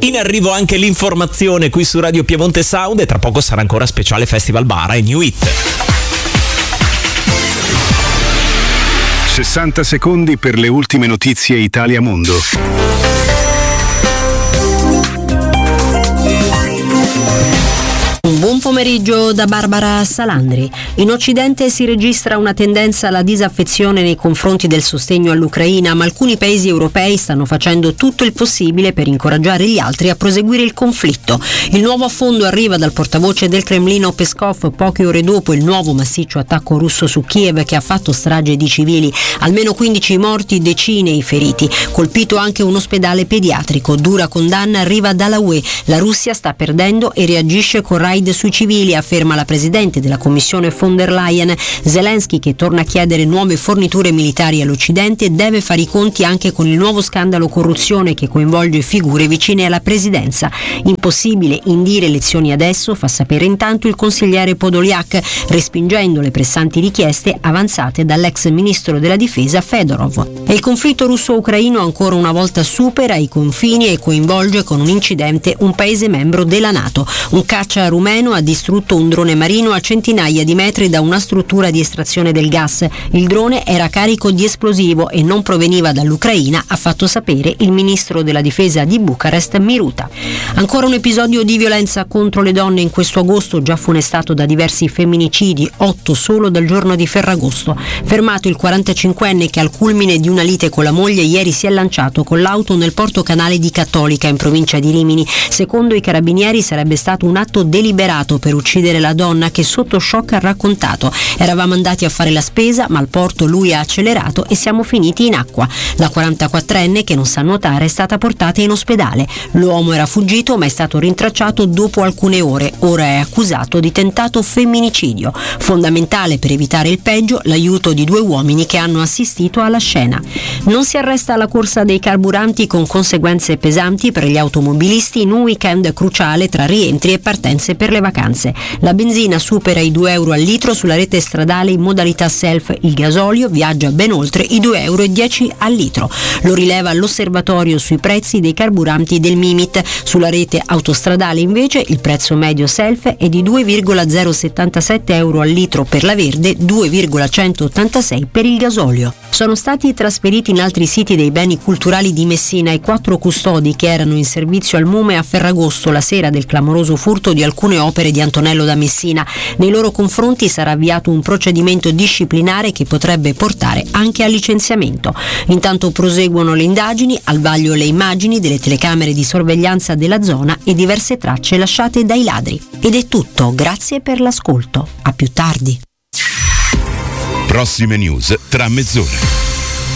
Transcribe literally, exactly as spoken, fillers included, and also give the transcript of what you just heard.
In arrivo anche l'informazione qui su Radio Piemonte Sound e tra poco sarà ancora speciale Festival Bara e New Hit. sessanta secondi per le ultime notizie Italia Mondo. Un buon pomeriggio da Barbara Salandri. In Occidente si registra una tendenza alla disaffezione nei confronti del sostegno all'Ucraina, ma alcuni paesi europei stanno facendo tutto il possibile per incoraggiare gli altri a proseguire il conflitto. Il nuovo affondo arriva dal portavoce del Cremlino Peskov poche ore dopo il nuovo massiccio attacco russo su Kiev che ha fatto strage di civili, almeno quindici morti, decine i feriti, colpito anche un ospedale pediatrico. Dura condanna arriva dalla U E. La Russia sta perdendo e reagisce con raid sui civili, afferma la presidente della Commissione von der Leyen. Zelensky, che torna a chiedere nuove forniture militari all'Occidente, deve fare i conti anche con il nuovo scandalo corruzione che coinvolge figure vicine alla presidenza. Impossibile indire elezioni adesso, fa sapere intanto il consigliere Podolyak, respingendo le pressanti richieste avanzate dall'ex ministro della difesa Fedorov. E il conflitto russo-ucraino ancora una volta supera i confini e coinvolge con un incidente un paese membro della NATO. Un caccia rumeno ha distrutto un drone marino a centinaia di metri da una struttura di estrazione del gas. Il drone era carico di esplosivo e non proveniva dall'Ucraina, ha fatto sapere il ministro della difesa di Bucarest Miruta. Ancora un episodio di violenza contro le donne in questo agosto, già funestato da diversi femminicidi, otto solo dal giorno di Ferragosto. Fermato il quarantacinquenne che al culmine di una lite con la moglie ieri si è lanciato con l'auto nel porto canale di Cattolica in provincia di Rimini. Secondo i carabinieri sarebbe stato un atto deliberato per uccidere la donna che sotto shock ha raccontato: eravamo andati a fare la spesa ma al porto lui ha accelerato e siamo finiti in acqua. La quarantaquattrenne, che non sa nuotare, è stata portata in ospedale. L'uomo era fuggito ma è stato rintracciato dopo alcune ore. Ora è accusato di tentato femminicidio. Fondamentale per evitare il peggio l'aiuto di due uomini che hanno assistito alla scena. Non si arresta la corsa dei carburanti con conseguenze pesanti per gli automobilisti in un weekend cruciale tra rientri e partenze per le vacanze. La benzina supera i due euro al litro sulla rete stradale in modalità self, il gasolio viaggia ben oltre i due euro e dieci al litro. Lo rileva l'osservatorio sui prezzi dei carburanti del Mimit. Sulla rete autostradale invece il prezzo medio self è di due virgola zero settantasette euro al litro per la verde, due virgola centottantasei per il gasolio. Sono stati trasferiti in altri siti dei beni culturali di Messina i quattro custodi che erano in servizio al Mume a Ferragosto la sera del clamoroso furto di alcune opere di Antonello da Messina. Nei loro confronti sarà avviato un procedimento disciplinare che potrebbe portare anche al licenziamento. Intanto proseguono le indagini, al vaglio le immagini delle telecamere di sorveglianza della zona e diverse tracce lasciate dai ladri. Ed è tutto, grazie per l'ascolto. A più tardi. Prossime news tra mezz'ora.